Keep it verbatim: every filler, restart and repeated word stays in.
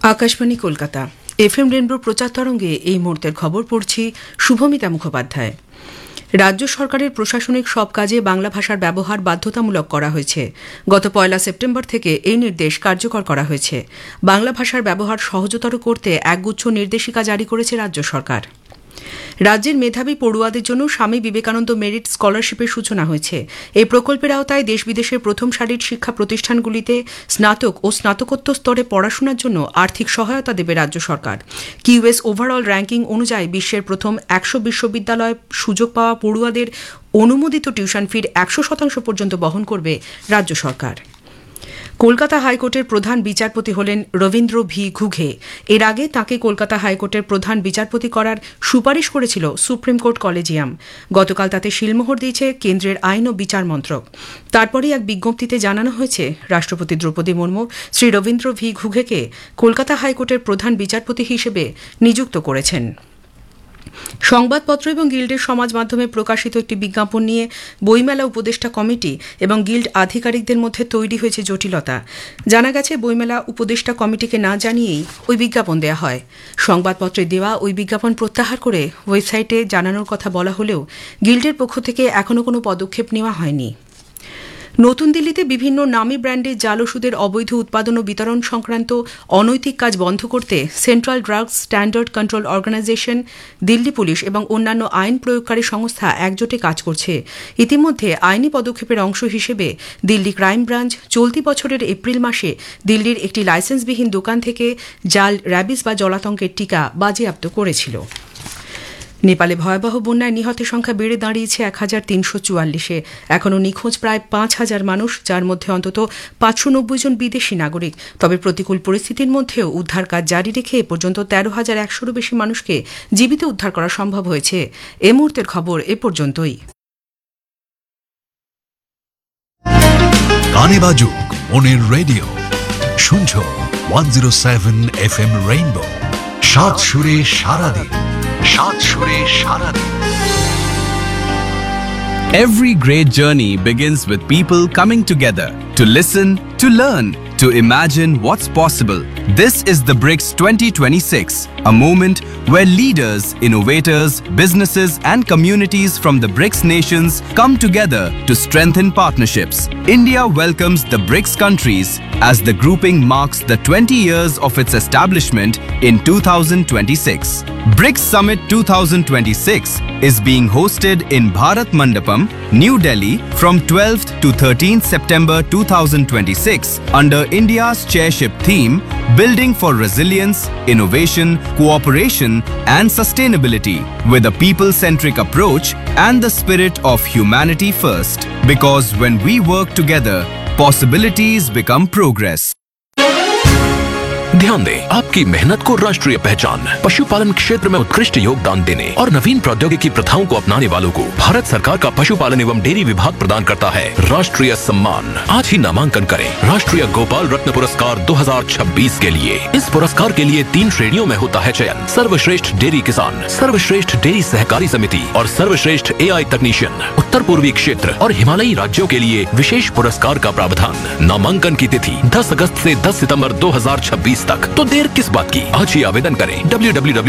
Akashvani Kolkata FM rainbow প্রচার তরঙ্গে এই মুহূর্তের খবর পড়ছি শুভমিতা মুখোপাধ্যায়। রাজ্য সরকারের প্রশাসনিক সব কাজে বাংলা ভাষার ব্যবহার বাধ্যতামূলক করা হয়েছে। গত পয়লা সেপ্টেম্বর থেকে এই নির্দেশ কার্যকর করা হয়েছে। বাংলা ভাষার ব্যবহার সহজতর করতে একগুচ্ছ নির্দেশিকা জারি করেছে রাজ্য সরকার। রাজ্যের মেধাবী পড়ুয়াদের জন্য স্বামী বিবেকানন্দ মেরিট স্কলারশিপের সূচনা হয়েছে। এই প্রকল্পের আওতায় দেশ বিদেশের প্রথম সারির শিক্ষা প্রতিষ্ঠানগুলিতে স্নাতক ও স্নাতকোত্তর স্তরে পড়াশোনার জন্য আর্থিক সহায়তা দেবে রাজ্য সরকার। কিউএস ওভারঅল র্যাঙ্কিং অনুযায়ী বিশ্বের প্রথম একশো বিশ্ববিদ্যালয়ে সুযোগ পাওয়া পড়ুয়াদের অনুমোদিত টিউশন ফির একশো শতাংশ পর্যন্ত বহন করবে রাজ্য সরকার। কলকাতা হাইকোর্টের প্রধান বিচারপতি হলেন রবীন্দ্র ভি ঘুঘে। এর আগে তাঁকে কলকাতা হাইকোর্টের প্রধান বিচারপতি করার সুপারিশ করেছিল সুপ্রিম কোর্ট কলেজিয়াম। গতকাল তাতে শিলমোহর দিয়েছে কেন্দ্রের আইন ও বিচার মন্ত্রক। তারপরেই এক বিজ্ঞপ্তিতে জানানো হয়েছে রাষ্ট্রপতি দ্রৌপদী মুর্মু শ্রী রবীন্দ্র ভি ঘুঘেকে কলকাতা হাইকোর্টের প্রধান বিচারপতি হিসেবে নিযুক্ত করেছেন। সংবাদপত্র এবং গিল্ডের সমাজ মাধ্যমে প্রকাশিত একটি বিজ্ঞাপন নিয়ে বইমেলা উপদেষ্টা কমিটি এবং গিল্ড আধিকারিকদের মধ্যে তৈরি হয়েছে জটিলতা। জানা গেছে বইমেলা উপদেষ্টা কমিটিকে না জানিয়েই ওই বিজ্ঞাপন দেওয়া হয়। সংবাদপত্রে দেওয়া ওই বিজ্ঞাপন প্রত্যাহার করে ওয়েবসাইটে জানানোর কথা বলা হলেও গিল্ডের পক্ষ থেকে এখনও কোনো পদক্ষেপ নেওয়া হয়নি। নতুন দিল্লিতে বিভিন্ন নামী ব্র্যান্ডের জাল ওষুধের অবৈধ উৎপাদন ও বিতরণ সংক্রান্ত অনৈতিক কাজ বন্ধ করতে central drugs standard control organisation, Delhi police এবং অন্যান্য আইন প্রয়োগকারী সংস্থা একজোটে কাজ করছে। ইতিমধ্যে আইনি পদক্ষেপের অংশ হিসেবে দিল্লি ক্রাইম ব্রাঞ্চ চলতি বছরের এপ্রিল মাসে দিল্লির একটি লাইসেন্সবিহীন দোকান থেকে জাল র্যাবিস বা জলাতঙ্কের টিকা বাজেয়াপ্ত করেছিল। নেপালে ভয়াবহ বন্যায় নিহতের সংখ্যা বেড়ে দাঁড়িয়েছে এক হাজার তিনশো চুয়াল্লিশে। এখনও নিখোঁজ প্রায় পাঁচ হাজার মানুষ, যার মধ্যে অন্তত পাঁচশো নব্বই জন বিদেশি নাগরিক। তবে প্রতিকূল পরিস্থিতির মধ্যেও উদ্ধার কাজ জারি রেখে এ পর্যন্ত তেরো হাজার একশোরও বেশি মানুষকে জীবিত উদ্ধার করা সম্ভব হয়েছে। এ মুহূর্তের খবর এ পর্যন্তই। গানে বাজুক মনের রেডিও, শুনছো one zero seven F M rainbow. সাত সুরে সারাদিন, সাত সুরে সারাদিন। Every great journey begins with people coming together to listen, to learn, to imagine what's possible. This is the BRICS twenty twenty-six, a moment where leaders, innovators, businesses and communities from the BRICS nations come together to strengthen partnerships. India welcomes the BRICS countries as the grouping marks the twenty years of its establishment in two thousand twenty-six. BRICS Summit twenty twenty-six is being hosted in Bharat Mandapam, New Delhi from twelfth to thirteenth September two thousand twenty-six under India's chairship theme Building for Resilience, Innovation, Cooperation and Sustainability with a people-centric approach and the spirit of humanity first. Because when we work together, possibilities become progress. ध्यान दें, आपकी मेहनत को राष्ट्रीय पहचान, पशुपालन क्षेत्र में उत्कृष्ट योगदान देने और नवीन प्रौद्योगिकी प्रथाओं को अपनाने वालों को भारत सरकार का पशुपालन एवं डेयरी विभाग प्रदान करता है राष्ट्रीय सम्मान। आज ही नामांकन करें राष्ट्रीय गोपाल रत्न पुरस्कार दो हज़ार छब्बीस के लिए। इस पुरस्कार के लिए तीन श्रेणियों में होता है चयन: सर्वश्रेष्ठ डेयरी किसान, सर्वश्रेष्ठ डेयरी सहकारी समिति और सर्वश्रेष्ठ एआई तकनीशियन। उत्तर पूर्वी क्षेत्र और हिमालयी राज्यों के लिए विशेष पुरस्कार का प्रावधान। नामांकन की तिथि दस अगस्त से दस सितंबर दो हज़ार छब्बीस तक। तो देर किस बात की, आज ही आवेदन करें। W W W